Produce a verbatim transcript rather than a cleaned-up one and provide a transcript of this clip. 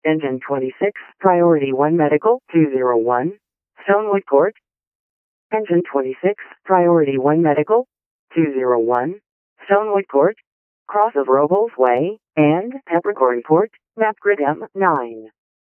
Engine twenty-six, Priority one Medical, two oh one, Stonewood Court. Engine twenty-six, Priority one Medical, two oh one, Stonewood Court, cross of Robles Way, and Peppercorn Court, map grid M nine.